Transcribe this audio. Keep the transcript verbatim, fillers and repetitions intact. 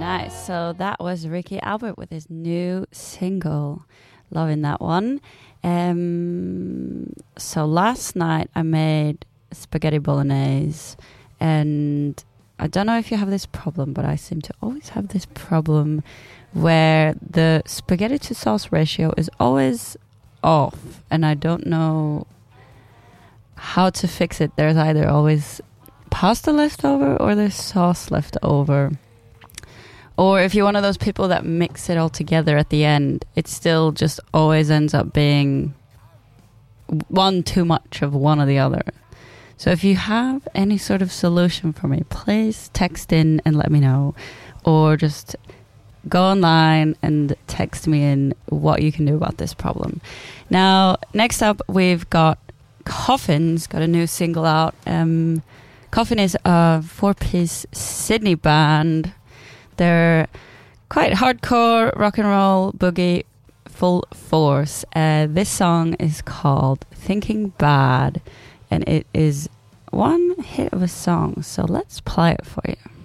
Nice. So that was Ricky Albert with his new single. Loving that one. Um, so last night I made spaghetti bolognese, and I don't know if you have this problem, but I seem to always have this problem where the spaghetti to sauce ratio is always off, and I don't know how to fix it. There's either always pasta left over or there's sauce left over. Or if you're one of those people that mix it all together at the end, it still just always ends up being one too much of one or the other. So if you have any sort of solution for me, please text in and let me know. Or just go online and text me in what you can do about this problem. Now, next up, we've got Coffin's got a new single out. Um, Coffin is a four-piece Sydney band. They're quite hardcore rock and roll boogie full force. Uh, this song is called Thinking Bad, and it is one hit of a song. So let's play it for you.